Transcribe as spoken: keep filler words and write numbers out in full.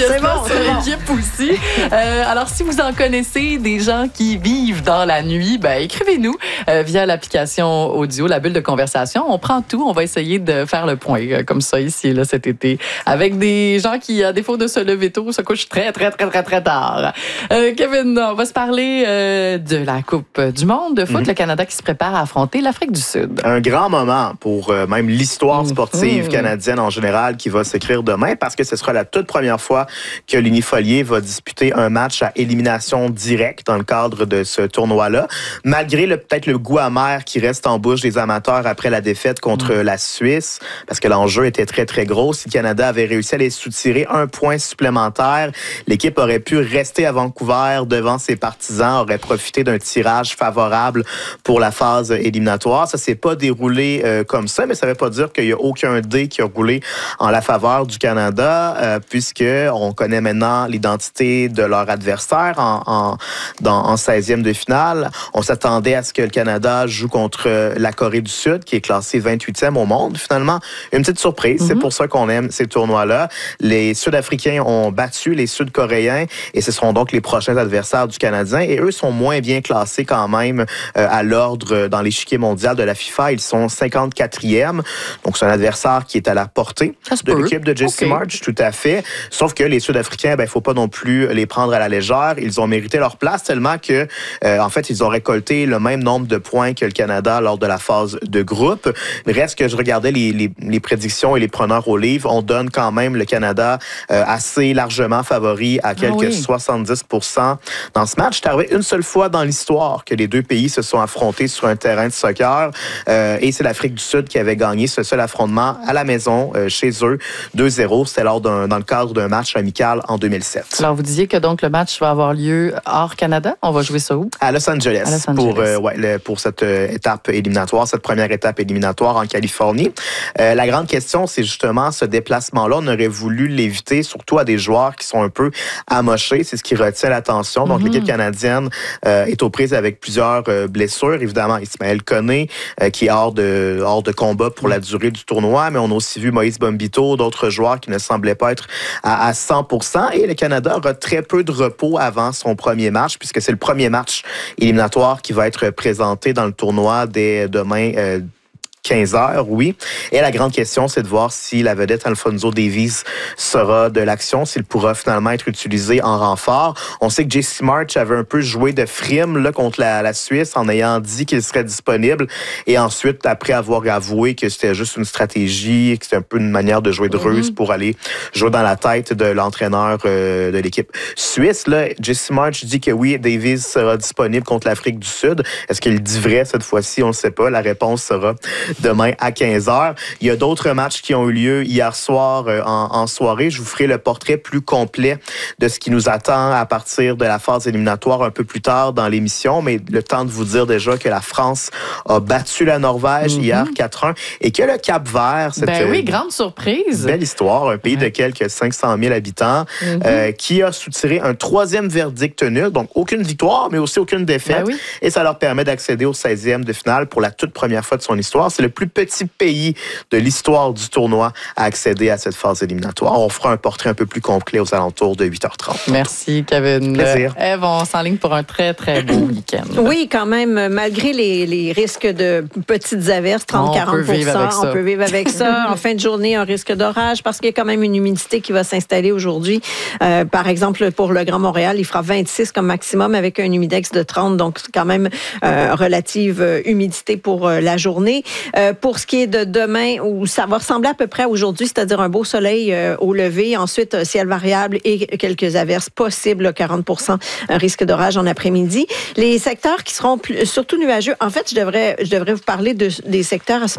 c'est pas bon, sur c'est bon. l'équipe aussi. Euh, alors, si vous en connaissez des gens qui vivent dans la nuit, ben, écrivez-nous euh, via l'application audio, la bulle de conversation. On prend tout. On va essayer de faire le point euh, comme ça ici là, cet été avec des gens qui, à défaut de se lever tôt, se couchent très, très, très, très, très tard. Euh, Kevin, on va se parler euh, de la Coupe du monde de foot. Mm-hmm. Le Canada qui se prépare à affronter l'Afrique du Sud. Un grand moment pour euh, même l'histoire sportive mm-hmm. canadienne en général qui va s'écrire demain parce que ce sera la toute première fois que l'Unifolier va disputer un match à élimination directe dans le cadre de ce tournoi-là. Malgré le, peut-être le goût amer qui reste en bouche des amateurs après la défaite contre mm. la Suisse, parce que l'enjeu était très, très gros. Si le Canada avait réussi à les soutirer un point supplémentaire, l'équipe aurait pu rester à Vancouver devant ses partisans, aurait profité d'un tirage favorable pour la phase éliminatoire. Ça s'est pas déroulé euh, comme ça, mais ça veut pas dire qu'il y a aucun dé qui a roulé en la faveur du Canada, euh, puisque on connaît maintenant l'identité de leur adversaire en, en, dans, en seizième de finale. On s'attendait à ce que le Canada joue contre la Corée du Sud, qui est classée vingt-huitième au monde. Finalement, une petite surprise. Mm-hmm. C'est pour ça qu'on aime ces tournois-là. Les Sud-Africains ont battu les Sud-Coréens et ce seront donc les prochains adversaires du Canadien. Et eux sont moins bien classés quand même euh, à l'ordre dans l'échiquier mondial de la FIFA. Ils sont cinquante-quatrième. Donc, c'est un adversaire qui est à la portée de peut. l'équipe de Jesse okay. March, tout à fait. Sauf que les Sud-Africains, ben, il faut pas non plus les prendre à la légère. Ils ont mérité leur place tellement que, euh, en fait, ils ont récolté le même nombre de points que le Canada lors de la phase de groupe. Il reste que je regardais les, les, les prédictions et les preneurs au livre. On donne quand même le Canada euh, assez largement favori à quelques ah oui. soixante-dix pour cent dans ce match. C'est arrivé une seule fois dans l'histoire que les deux pays se sont affrontés sur un terrain de soccer euh, et c'est l'Afrique du Sud qui avait gagné ce seul affrontement à la maison, euh, chez eux, deux zéro. C'était lors d'un, dans le cadre d'un match amical en deux mille sept. Alors, vous disiez que donc le match va avoir lieu hors Canada. On va jouer ça où? À Los Angeles, à Los Angeles. Pour, euh, ouais, le, pour cette euh, étape éliminatoire, cette première étape éliminatoire en Californie. Euh, la grande question, c'est justement ce déplacement-là. On aurait voulu l'éviter, surtout à des joueurs qui sont un peu amochés. C'est ce qui retient l'attention. Donc, mm-hmm. l'équipe canadienne euh, est aux prises avec plusieurs euh, blessures. Évidemment, Ismaël Koné, euh, qui est hors de, hors de combat pour mm-hmm. la durée du tournoi, mais on a aussi vu Moïse Bombito, d'autres joueurs qui ne semblaient pas être à, à cent pour cent. Et le Canada aura très peu de repos avant son premier match, puisque c'est le premier match éliminatoire qui va être présenté dans le tournoi dès demain, euh, quinze heures, oui. Et la grande question, c'est de voir si la vedette Alphonso Davies sera de l'action, s'il pourra finalement être utilisé en renfort. On sait que Jesse March avait un peu joué de frime là, contre la, la Suisse en ayant dit qu'il serait disponible. Et ensuite, après avoir avoué que c'était juste une stratégie, que c'était un peu une manière de jouer de ruse mm-hmm. pour aller jouer dans la tête de l'entraîneur euh, de l'équipe suisse, là, Jesse March dit que oui, Davies sera disponible contre l'Afrique du Sud. Est-ce qu'il dit vrai cette fois-ci? On ne sait pas. La réponse sera demain à quinze heures. Il y a d'autres matchs qui ont eu lieu hier soir euh, en, en soirée. Je vous ferai le portrait plus complet de ce qui nous attend à partir de la phase éliminatoire un peu plus tard dans l'émission, mais le temps de vous dire déjà que la France a battu la Norvège mm-hmm. hier quatre un et que le Cap-Vert, c'est ben oui, grande surprise. Belle histoire, un pays ouais. de quelques cinq cent mille habitants mm-hmm. euh, qui a soutiré un troisième verdict nul, donc aucune victoire, mais aussi aucune défaite. Ben oui. Et ça leur permet d'accéder au seizième de finale pour la toute première fois de son histoire. C'est le plus petit pays de l'histoire du tournoi à accéder à cette phase éliminatoire. On fera un portrait un peu plus complet aux alentours de huit heures trente. Merci, Kevin. Plaisir. Ève, on s'enligne pour un très, très beau week-end. Oui, quand même, malgré les, les risques de petites averses, trente à quarante pour cent, on peut vivre avec ça. En fin de journée, un risque d'orage parce qu'il y a quand même une humidité qui va s'installer aujourd'hui. Euh, par exemple, pour le Grand Montréal, il fera vingt-six comme maximum avec un humidex de trente, donc c'est quand même euh, relative humidité pour euh, la journée. Euh, pour ce qui est de demain, où ça va ressembler à peu près à aujourd'hui, c'est-à-dire un beau soleil euh, au lever, ensuite ciel variable et quelques averses possibles, quarante pour cent un risque d'orage en après-midi. Les secteurs qui seront plus, surtout nuageux, en fait, je devrais, je devrais vous parler de, des secteurs